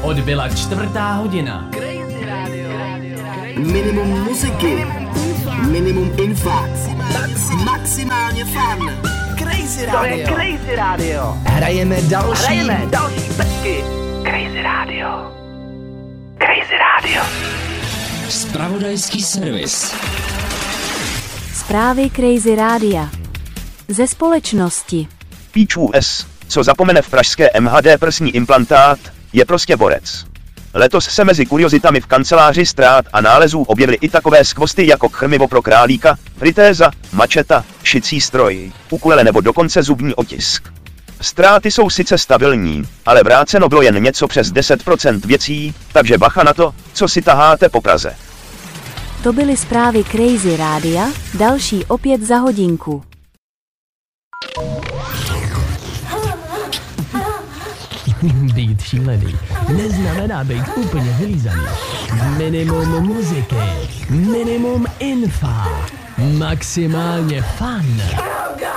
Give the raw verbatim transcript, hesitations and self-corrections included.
Odbyla čtvrtá hodina. Minimum muziky, minimum info, maximálně fun. Crazy Radio. To je Crazy Radio. Hrajeme další. Hrajeme další pecky. Crazy Radio. Crazy Radio. Zpravodajský servis. Zprávy Crazy Rádia. Ze společnosti. Píčůs, co zapomene v pražské M H D prsní implantát, je prostě borec. Letos se mezi kuriozitami v kanceláři Strát a nálezů objevily i takové skvosty jako krmivo pro králíka, fritéza, mačeta, šicí stroj, ukulele nebo dokonce zubní otisk. Ztráty jsou sice stabilní, ale vráceno bylo jen něco přes deset procent věcí, takže bacha na to, co si taháte po Praze. To byly zprávy Crazy Rádia, další opět za hodinku. Být šílený neznamená být úplně vylízaný. Minimum muziky, minimum infa, maximálně fun.